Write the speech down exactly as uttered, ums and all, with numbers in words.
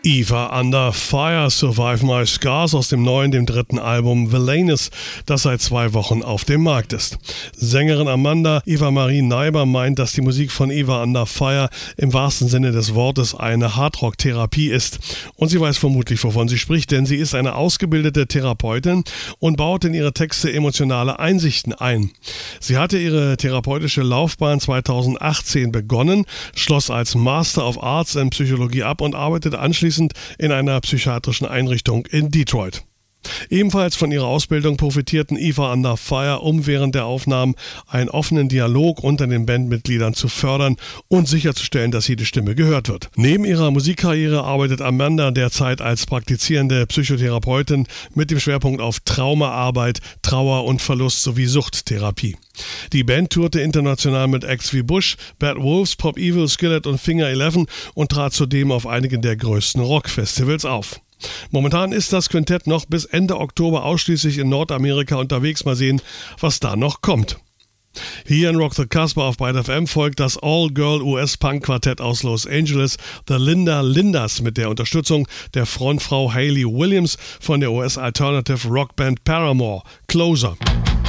Eva Under Fire, Survive My Scars aus dem neuen, dem dritten Album Villainous, das seit zwei Wochen auf dem Markt ist. Sängerin Amanda Eva Marie Neiber meint, dass die Musik von Eva Under Fire im wahrsten Sinne des Wortes eine Hardrock-Therapie ist. Und sie weiß vermutlich, wovon sie spricht, denn sie ist eine ausgebildete Therapeutin und baut in ihre Texte emotionale Einsichten ein. Sie hatte ihre therapeutische Laufbahn zweitausendachtzehn begonnen, schloss als Master of Arts in Psychologie ab und arbeitet anschließend in einer psychiatrischen Einrichtung in Detroit. Ebenfalls von ihrer Ausbildung profitierten Eva Under Fire, um während der Aufnahmen einen offenen Dialog unter den Bandmitgliedern zu fördern und sicherzustellen, dass jede Stimme gehört wird. Neben ihrer Musikkarriere arbeitet Amanda derzeit als praktizierende Psychotherapeutin mit dem Schwerpunkt auf Traumaarbeit, Trauer und Verlust sowie Suchttherapie. Die Band tourte international mit Acts wie Bush, Bad Wolves, Pop Evil, Skillet und Finger elf und trat zudem auf einigen der größten Rockfestivals auf. Momentan ist das Quintett noch bis Ende Oktober ausschließlich in Nordamerika unterwegs. Mal sehen, was da noch kommt. Hier in Rock the Casbah auf Byte F M folgt das All-Girl-U S-Punk-Quartett aus Los Angeles, The Linda Lindas, mit der Unterstützung der Frontfrau Hayley Williams von der U S-Alternative-Rockband Paramore, Closer.